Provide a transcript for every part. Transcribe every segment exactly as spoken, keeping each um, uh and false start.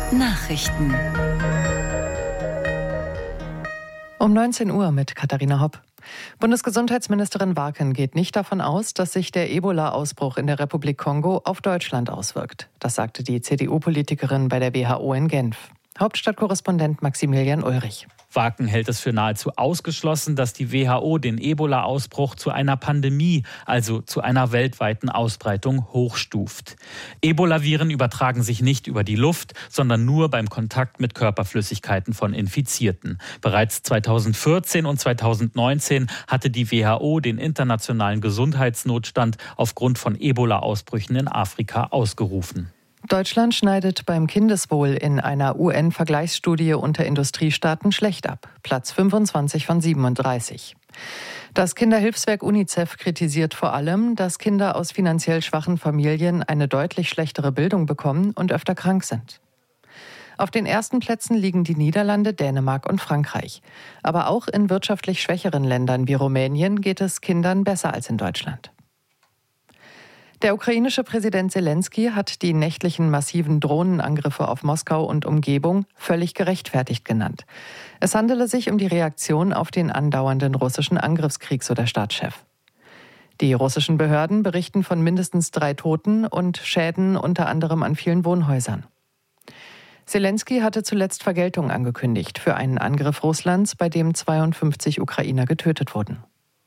Nachrichten. Um neunzehn Uhr mit Katharina Hopp. Bundesgesundheitsministerin Warken geht nicht davon aus, dass sich der Ebola-Ausbruch in der Republik Kongo auf Deutschland auswirkt. Das sagte die C D U-Politikerin bei der W H O in Genf. Hauptstadtkorrespondent Maximilian Ulrich. Warken hält es für nahezu ausgeschlossen, dass die W H O den Ebola-Ausbruch zu einer Pandemie, also zu einer weltweiten Ausbreitung, hochstuft. Ebola-Viren übertragen sich nicht über die Luft, sondern nur beim Kontakt mit Körperflüssigkeiten von Infizierten. Bereits zweitausendvierzehn und zweitausendneunzehn hatte die W H O den internationalen Gesundheitsnotstand aufgrund von Ebola-Ausbrüchen in Afrika ausgerufen. Deutschland schneidet beim Kindeswohl in einer U N-Vergleichsstudie unter Industriestaaten schlecht ab. Platz fünfundzwanzig von siebenunddreißig. Das Kinderhilfswerk UNICEF kritisiert vor allem, dass Kinder aus finanziell schwachen Familien eine deutlich schlechtere Bildung bekommen und öfter krank sind. Auf den ersten Plätzen liegen die Niederlande, Dänemark und Frankreich. Aber auch in wirtschaftlich schwächeren Ländern wie Rumänien geht es Kindern besser als in Deutschland. Der ukrainische Präsident Selenskyj hat die nächtlichen massiven Drohnenangriffe auf Moskau und Umgebung völlig gerechtfertigt genannt. Es handele sich um die Reaktion auf den andauernden russischen Angriffskrieg, so der Staatschef. Die russischen Behörden berichten von mindestens drei Toten und Schäden unter anderem an vielen Wohnhäusern. Selenskyj hatte zuletzt Vergeltung angekündigt für einen Angriff Russlands, bei dem zweiundfünfzig Ukrainer getötet wurden.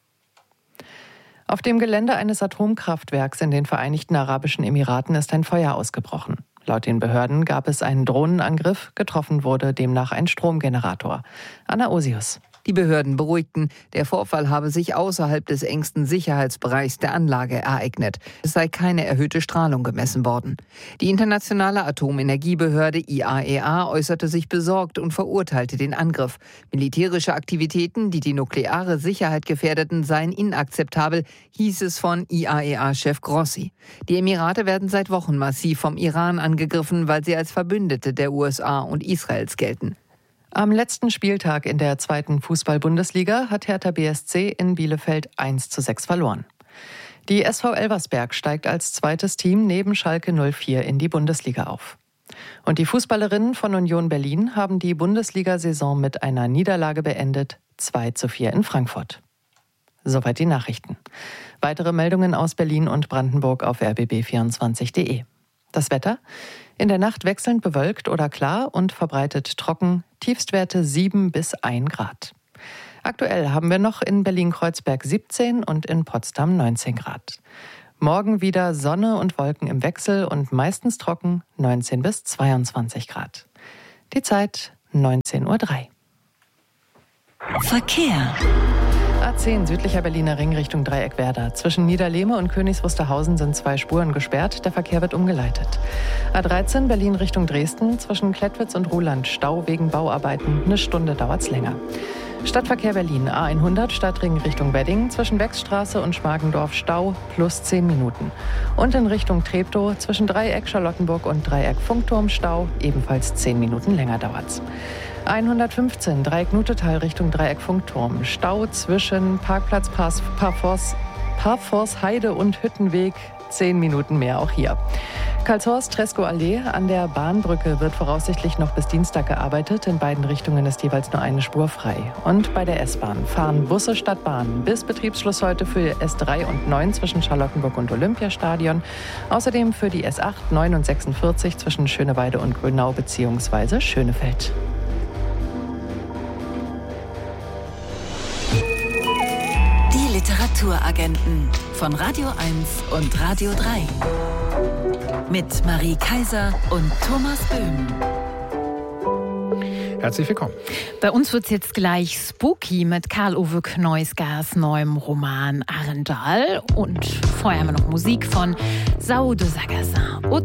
Auf dem Gelände eines Atomkraftwerks in den Vereinigten Arabischen Emiraten ist ein Feuer ausgebrochen. Laut den Behörden gab es einen Drohnenangriff, getroffen wurde demnach ein Stromgenerator. Anna Osius. Die Behörden beruhigten, der Vorfall habe sich außerhalb des engsten Sicherheitsbereichs der Anlage ereignet. Es sei keine erhöhte Strahlung gemessen worden. Die internationale Atomenergiebehörde I A E A äußerte sich besorgt und verurteilte den Angriff. Militärische Aktivitäten, die die nukleare Sicherheit gefährdeten, seien inakzeptabel, hieß es von I A E A-Chef Grossi. Die Emirate werden seit Wochen massiv vom Iran angegriffen, weil sie als Verbündete der U S A und Israels gelten. Am letzten Spieltag in der zweiten Fußball-Bundesliga hat Hertha B S C in Bielefeld eins zu sechs verloren. Die S V Elversberg steigt als zweites Team neben Schalke null vier in die Bundesliga auf. Und die Fußballerinnen von Union Berlin haben die Bundesliga-Saison mit einer Niederlage beendet, zwei zu vier in Frankfurt. Soweit die Nachrichten. Weitere Meldungen aus Berlin und Brandenburg auf r b b vierundzwanzig punkt de. Das Wetter? In der Nacht wechselnd bewölkt oder klar und verbreitet trocken, Tiefstwerte sieben bis ein Grad. Aktuell haben wir noch in Berlin-Kreuzberg siebzehn und in Potsdam neunzehn Grad. Morgen wieder Sonne und Wolken im Wechsel und meistens trocken, neunzehn bis zweiundzwanzig Grad. Die Zeit neunzehn Uhr drei. Verkehr. A zehn südlicher Berliner Ring Richtung Dreieckwerder. Zwischen Niederlehme und Königs Wusterhausen sind zwei Spuren gesperrt. Der Verkehr wird umgeleitet. A dreizehn Berlin Richtung Dresden. Zwischen Klettwitz und Ruhland Stau wegen Bauarbeiten. Eine Stunde dauert's länger. Stadtverkehr Berlin A hundert Stadtring Richtung Wedding. Zwischen Wechsstraße und Schmargendorf Stau plus zehn Minuten. Und in Richtung Treptow zwischen Dreieck Charlottenburg und Dreieck Funkturm Stau. Ebenfalls zehn Minuten länger dauert's. hundertfünfzehn Dreieck Nutetal Richtung Dreieck Funkturm. Stau zwischen Parkplatz Parforce, Parforce Heide und Hüttenweg. Zehn Minuten mehr auch hier. Karlshorst Tresco Allee an der Bahnbrücke wird voraussichtlich noch bis Dienstag gearbeitet. In beiden Richtungen ist jeweils nur eine Spur frei. Und bei der S-Bahn fahren Busse statt Bahn bis Betriebsschluss heute für S drei und neun zwischen Charlottenburg und Olympiastadion. Außerdem für die S acht, neun und sechsundvierzig zwischen Schöneweide und Grünau bzw. Schönefeld. Literaturagenten von Radio eins und Radio drei. Mit Marie Kaiser und Thomas Böhm. Herzlich willkommen. Bei uns wird es jetzt gleich spooky mit Karl-Ove Kneusgers neuem Roman Arendal. Und vorher haben wir noch Musik von Sao de Sagassin. Haute